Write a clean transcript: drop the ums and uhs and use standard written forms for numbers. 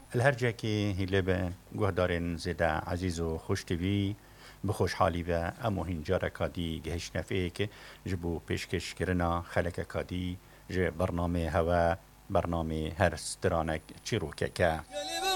الهرجه که هیله به گهدارن زده عزیز و خوش تبی بخوشحالی و امو هنجار کادی گهش نفعه که جبو پیشکش کرنا خلق کادی ج برنامه هوا برنامه هر سترانک چی رو که